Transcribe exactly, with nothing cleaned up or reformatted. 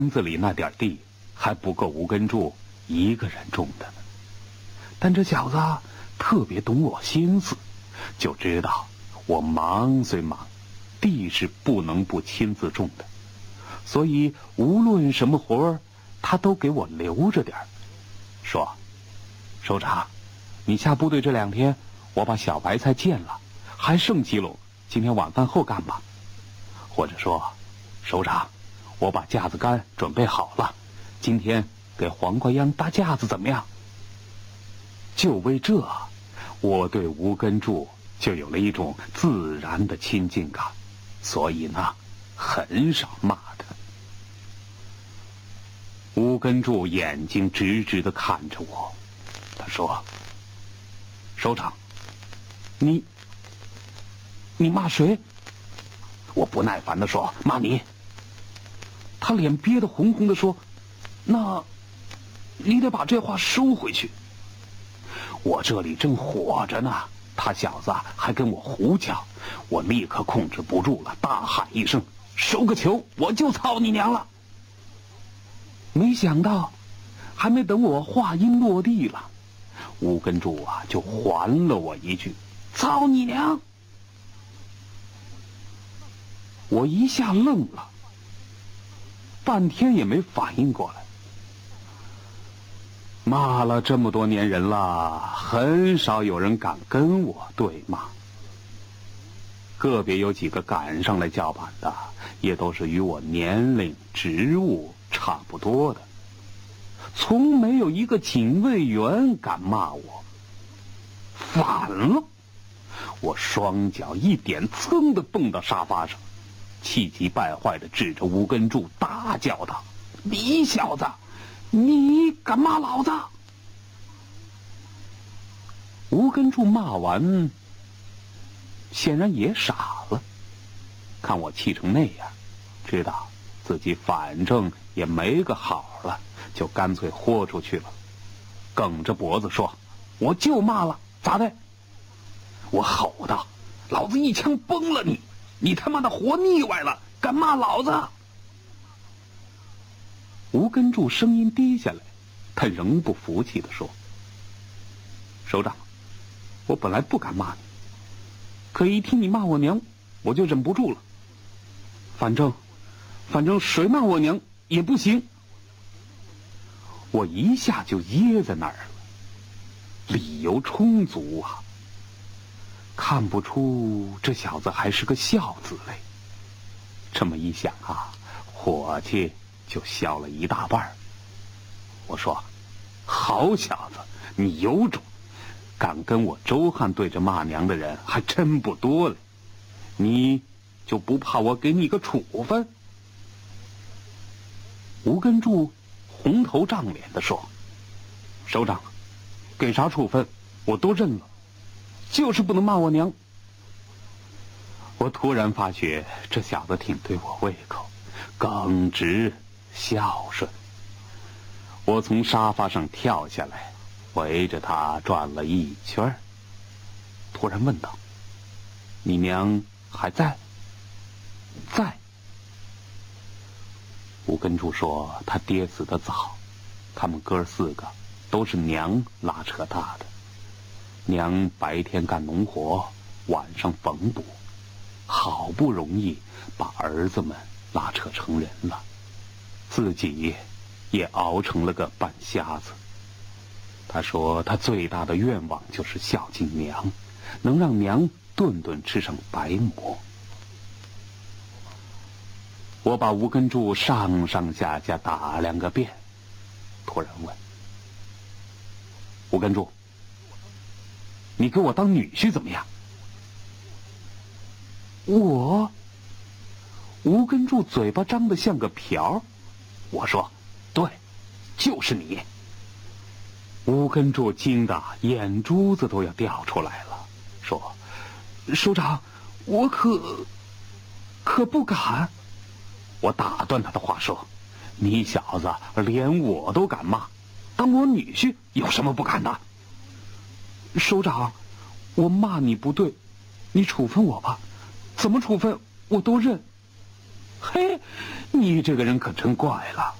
村子里那点地还不够吴根柱一个人种的呢。但这小子特别懂我心思，就知道我忙虽忙，地是不能不亲自种的，所以无论什么活儿，他都给我留着点儿，说：“首长，你下部队这两天，我把小白菜见了，还剩几垄，今天晚饭后干吧。”或者说：“首长，我把架子杆准备好了，今天给黄瓜秧搭架子怎么样？”就为这，我对吴根柱就有了一种自然的亲近感，所以呢，很少骂他。吴根柱眼睛直直地看着我，他说：“首长，你你骂谁？”我不耐烦地说：“骂你。”他脸憋得红红的说：“那你得把这话收回去。”我这里正火着呢，他小子还跟我胡搅，我立刻控制不住了，大喊一声：“收个球，我就操你娘了！”没想到还没等我话音落地了，吴根柱啊就还了我一句：“操你娘！”我一下愣了，半天也没反应过来。骂了这么多年人了，很少有人敢跟我对骂。个别有几个赶上来叫板的，也都是与我年龄、职务差不多的，从没有一个警卫员敢骂我。反了！我双脚一点，噌的蹦到沙发上，气急败坏地指着吴根柱大叫道：“你小子，你敢骂老子！”吴根柱骂完，显然也傻了，看我气成那样，知道自己反正也没个好了，就干脆豁出去了，梗着脖子说：“我就骂了，咋的？”我吼道：“老子一枪崩了你！你他妈的活腻歪了，敢骂老子！”吴根柱声音低下来，他仍不服气地说：“首长，我本来不敢骂你，可一听你骂我娘，我就忍不住了。反正，反正谁骂我娘也不行。”我一下就噎在那儿了，理由充足啊，看不出这小子还是个孝子嘞。这么一想啊，火气就消了一大半。我说：“好小子，你有种，敢跟我周汉对着骂娘的人还真不多嘞，你就不怕我给你个处分？”吴根柱红头胀脸地说：“首长，给啥处分我都认了，就是不能骂我娘。”我突然发觉这小子挺对我胃口，耿直孝顺。我从沙发上跳下来，围着他转了一圈，突然问道：“你娘还在？”“在。”吴根柱说他爹死得早，他们哥四个都是娘拉扯大的，娘白天干农活，晚上缝补，好不容易把儿子们拉扯成人了，自己也熬成了个半瞎子。他说他最大的愿望就是孝敬娘，能让娘顿顿吃上白馍。我把吴根柱上上下下打量个遍，突然问：“吴根柱，你给我当女婿怎么样？”我吴根柱嘴巴张得像个瓢，我说：“对，就是你。”吴根柱惊得眼珠子都要掉出来了，说：“首长，我可可不敢。”我打断他的话说：“你小子连我都敢骂，当我女婿有什么不敢的？”“首长，我骂你不对，你处分我吧，怎么处分我都认。” 嘿，你这个人可真怪了。